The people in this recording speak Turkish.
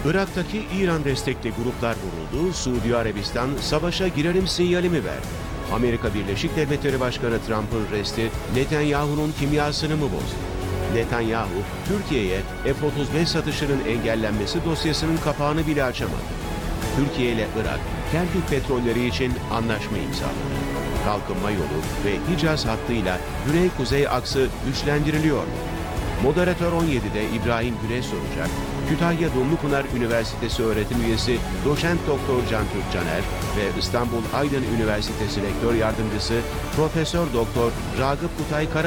Irak'taki İran destekli gruplar vuruldu, Suudi Arabistan savaşa girerim sinyalimi verdi. Amerika Birleşik Devletleri Başkanı Trump'ın resti Netanyahu'nun kimyasını mı bozdu? Netanyahu, Türkiye'ye F-35 satışının engellenmesi dosyasının kapağını bile açamadı. Türkiye ile Irak, Kerkük petrolleri için anlaşma imzaladı. Kalkınma yolu ve Hicaz hattıyla Güney-Kuzey aksı güçlendiriliyor mu? Moderatör 17'de İbrahim Güneş soracak, Kütahya Dumlupınar Üniversitesi öğretim üyesi Doçent Doktor Can Türk Caner ve İstanbul Aydın Üniversitesi Rektör Yardımcısı Profesör Doktor Ragıp Kutay Kara